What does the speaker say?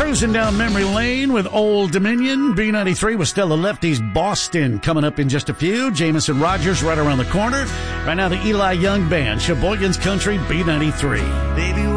Cruising down memory lane with Old Dominion. B93 with Stella Lefty's Boston coming up in just a few. Jameson Rogers right around the corner. Right now, the Eli Young Band, Sheboygan's Country, B93. Baby,